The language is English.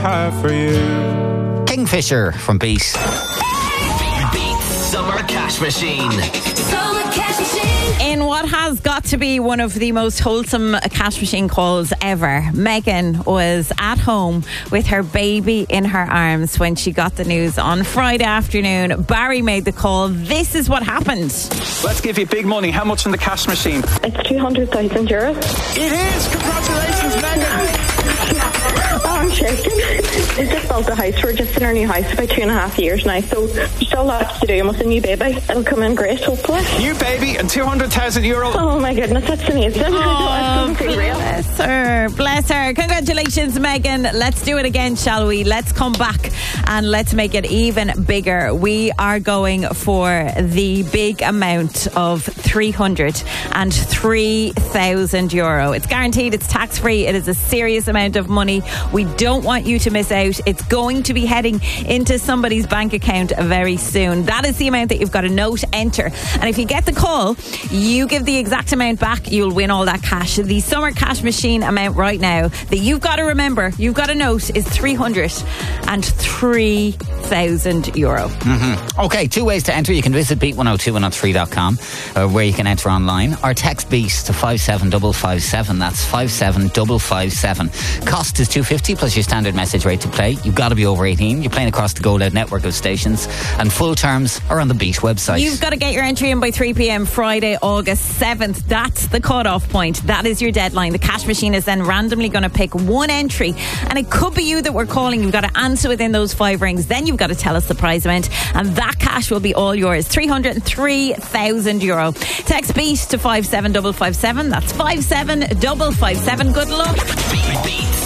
For you. Kingfisher from Beat. Beat Summer Cash Machine. Summer Cash Machine. In what has got to be one of the most wholesome cash machine calls ever, Megan was at home with her baby in her arms when she got the news on Friday afternoon. Barry made the call. This is what happened. Let's give you big money. How much in the cash machine? It's 200,000 euros. It is! Congratulations, Megan! Oh, I'm shaking. We've just built a house. We're just in our new house about 2.5 years now, so there's still lots to do. And with a new baby, it'll come in great, hopefully. New baby and 200,000 euro. Oh my goodness, that's amazing. Oh, bless her. Bless her. Congratulations, Megan. Let's do it again, shall we? Let's come back and let's make it even bigger. We are going for the big amount of 303,000 euro. It's guaranteed, it's tax-free, it is a serious amount of money. We don't want you to miss out. It's going to be heading into somebody's bank account very soon. That is the amount that you've got to note, enter. And if you get the call, you give the exact amount back, you'll win all that cash. The Summer Cash Machine amount right now that you've got to remember, you've got to note, is 303,000 euro. Okay, two ways to enter. You can visit beat102103.com where you can enter online, or text BEAT to 57557. That's 57557. Cost is $2.50 plus your standard message rate to play. You've got to be over 18. You're playing across the Go Loud network of stations, and full terms are on the Beat website. You've got to get your entry in by 3 p.m. Friday, August 7th. That's the cut-off point. That is your deadline. The cash machine is then randomly going to pick one entry, and it could be you that we're calling. You've got to answer within those 5 rings. Then you've got to tell us the prize amount, and that cash will be all yours. 303,000 euro. Text BEAT to 57557. That's 57557. Good luck. Beat